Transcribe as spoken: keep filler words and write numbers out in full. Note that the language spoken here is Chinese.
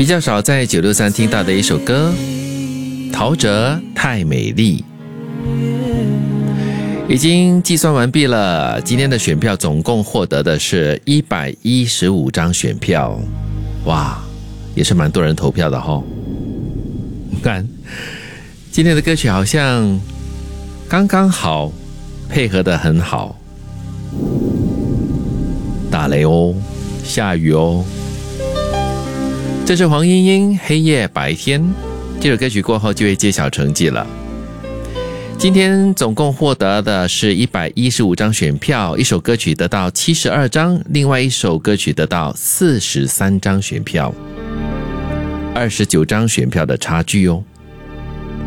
比较少在九六三听到的一首歌，陶喆太美丽。已经计算完毕了，今天的选票总共获得的是一百一十五张选票，哇，也是蛮多人投票的齁。你看今天的歌曲好像刚刚好，配合得很好。打雷哦，下雨哦。这是黄莺莺《黑夜白天》，这首歌曲过后就会揭晓成绩了。今天总共获得的是一百一十五张选票，一首歌曲得到七十二张，另外一首歌曲得到四十三张选票，二十九张选票的差距哦。